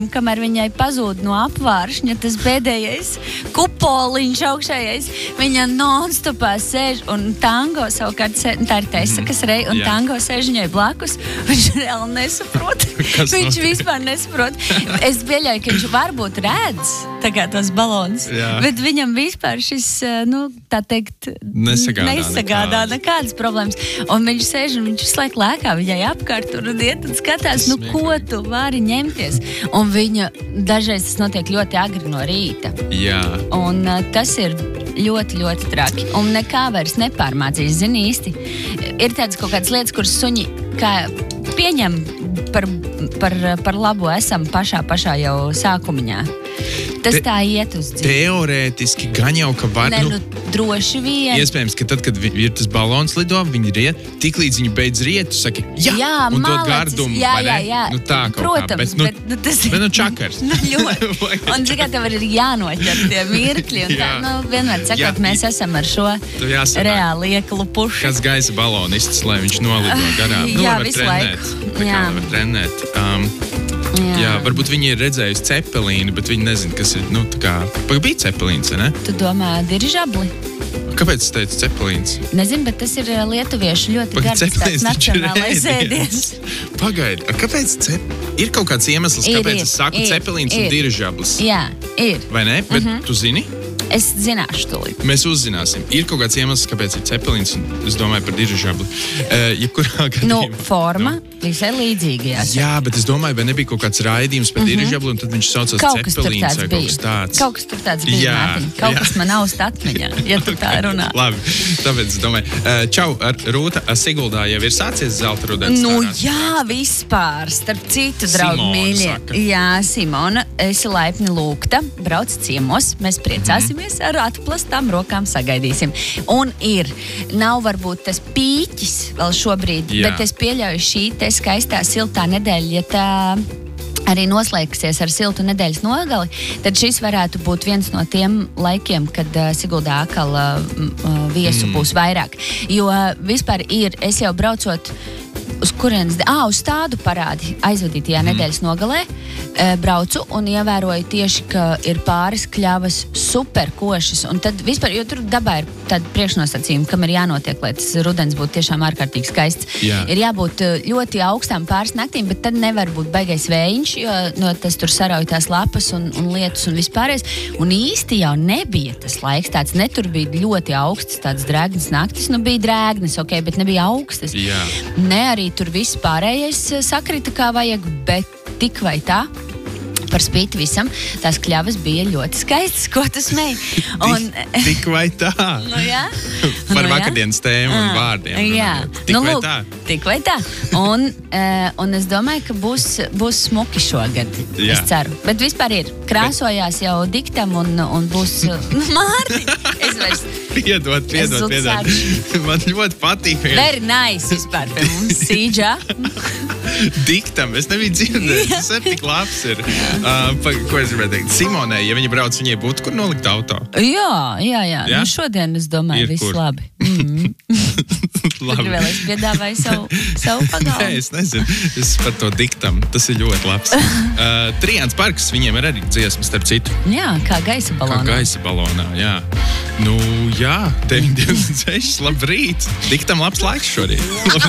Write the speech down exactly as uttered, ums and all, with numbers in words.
kamēr viņai pazūd no apvāršņa tas pēdējais kupoliņš augšējais, viņa non-stopā sēž un tango savukārt sēž, tā ir Tesa, kas rei, un Jā. tango sēž viņai blakus, viņš reāli nesaprot. Kas viņš notiek? vispār nesaprot. Es pieļauju, ka viņš varbūt redz tā tos balonus, Jā. bet viņam vispār šis, nu, tā teikt, Nesagādā nesagādā nekādas. nekādas problēmas. Un viņš sēž un viņš visu laiku lēkā viņai apkārt un iet un skatās, nu, ko tu vari ņemties. Un viņa dažreiz tas notiek ļoti agri no rīta. Jā. Un uh, tas ir ļoti, ļoti traki. Un nekā vairs nepārmācīs, zini īsti. Ir tādas kaut kādas lietas, kuras suņi kā pieņem par, par, par labu esam pašā, pašā jau sākumiņā. Tas Te- tā iet uz dzīvi. Teorētiski gan jau, ka var... Ne, nu, droši vien. Iespējams, ka tad, kad vi- ir tas balons lido, viņi riet, tik līdz viņi beidz riet, tu saki, jā, Jā, un dod malacis, gardumu, jā, vai ne? jā, jā. Nu tā kaut Protams, kā, bet, nu, bet, nu, tas bet, nu čakars. Nu, ļoti. Un tikai tev ir jānoķer tie mirkļi. Un tā, Jā. nu, vienmēr sakot, Jā. mēs esam ar šo Tev jāsanāk. reāli ieklu pušu. Kāds gaisa balonists, lai viņš nolido garām. Nu, Jā, var visu trenēt. laiku. Tā kā Jā. var trenēt. Um, Jā. jā, varbūt viņi ir redzējuši cepelīnu, bet viņi nezin, kas ir, nu, tā kā, paga bija cepelīns, ne? Tu domā dirižabli? Kāpēc tu teici cepelīns? Nezinu, bet tas ir uh, lietuviešu ļoti Paga, garš tāds cepelīns taču ir nacionālais ēdiens. Pagaidi, a, kāpēc cep... Ir kaut kāds iemesls, Ir, kāpēc ir, es saku ir, cepelīns ir. un dirižablis? Jā, ir. Vai ne? Bet uh-huh. tu zini? Es zināšu tūlīt. Mēs uzzināsim. Ir kaut kāds iemesls, kāpēc ir cepelīns, un es domāju par dirižabli. Uh, jebkurā Nu, gadījumā. forma visai līdzīga, jāsaka. Jā, bet es domāju, vai nebija kaut kāds raidījums par mm -hmm. dirižabli, un tad viņš saucās Kaut kas tur cepelīns tāds vai kaut kas bija. tāds. Kaut kas tur tāds bija, Jā, Mārtiņ. Kaut jā. kas man aust atmiņā, ja tu tā runā. Labi, tāpēc es domāju. Uh, čau, ar Rūta, ar Siguldā jau ir sācies zelta rudens. Nu starās. jā, vispār, starp citu, draugi Simona mīļie. saka. Jā, Simona, esi laipni lūgta, brauc ciemos, mēs priecāsimies Mhm. ar atplastām rokām sagaidīsim. Un ir, nav varbūt tas pīķis vēl šobrīd, Jā. bet es pieļauju šī te skaistā siltā nedēļa, ja tā arī noslēgsies ar siltu nedēļas nogali, tad šis varētu būt viens no tiem laikiem, kad uh, Siguldā atkal uh, viesu mm. būs vairāk. Jo uh, vispār ir, es jau braucot uz kurienes, ā, uz tādu parādi aizvadītajā mm. nedēļas nogalē, e, braucu un ievēroju tieši, ka ir pāris kļavas super košas. Un tad vispār, jo tur dabā ir tāda priekšnosacījuma, kam ir jānotiek, lai tas rudens būtu tiešām ārkārtīgi skaists. Jā. Ir jābūt e, ļoti augstām pāris naktīm, bet tad nevar būt baigais vējiņš, jo no, tas tur sarauj tās lapas un, un lietus un vispārējais. Un īsti jau nebija tas laiks tāds, ne tur bija ļoti augsts, tāds drēgnas naktis, nu bija drēgnas, ok, bet nebija augstas. Jā. Ne arī tur viss pārējais sakrita kā vajag, bet tik vai tā, par spīti visam, tās kļavas bija ļoti skaistas, ko tu smēji. Un, Tik, tik vai tā? nu jā. Par Nu jā. vakardienas tēmu un vārdiem. Jā. runājot. Tik Nu, vai lūk, tā? Tik vai tā. Un, uh, un es domāju, ka būs, būs smuki šogad. Jā. Es ceru. Bet vispār ir. Krāsojās jau diktam un, un būs... Nu, Mārti! Es vairs... Piedod, piedod, Es piedod. Man ļoti patīk. Very nice vispār pie mums. Sīdžā. Diktam, es nebiju dzirdējis. Tas ir tik labs. Ir. Uh, pa, ko es gribēju teikt? Simonai, ja viņa brauc, viņai būtu kur nolikt auto. Jā, jā, jā. Jā? Nu, šodien es domāju, Ir viss kur. labi. Mm. Labi. Tur vēl es piedāvāju savu, savu Nē, pagalmu. es nezinu. Es par to diktam. Tas ir ļoti labs. Uh, Trijāns Parks, viņiem ir arī dziesmas, starp citu. Jā, kā gaisa Kā balonā. gaisa balonā, jā. Nu, jā, deviņi divdesmit seši, labrīt. Diktam labs laiks šorīt. Labrīt.